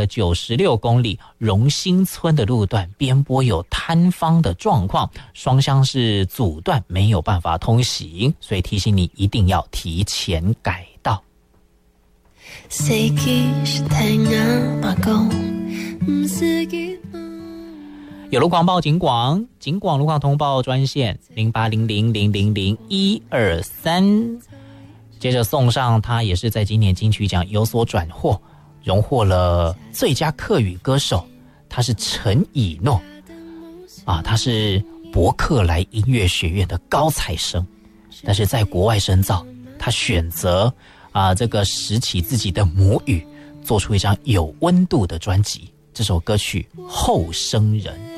的96公里荣兴村的路段边坡有坍方的状况，双向是阻断，没有办法通行，所以提醒你一定要提前改道。有路况报警广路况通报专线0800000123。接着送上他也是在今年金曲奖有所转获，荣获了最佳客语歌手，他是陈以诺他是伯克莱音乐学院的高材生，但是在国外深造，他选择这个拾起自己的母语，做出一张有温度的专辑。这首歌曲《后生人》。